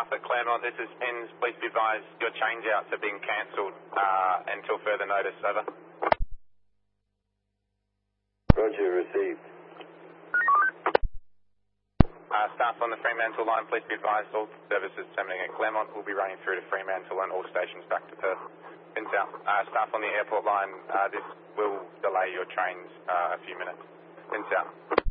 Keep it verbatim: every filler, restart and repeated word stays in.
staff at Claremont, this is Pins. Please be advised your change-outs are being cancelled uh, until further notice. Over. Roger, received. Uh, staff on the Fremantle line, please be advised all services terminating at Claremont will be running through to Fremantle and all stations back to Perth. Pins out. Uh, staff on the airport line, uh, this will delay your trains uh, a few minutes. Pins out.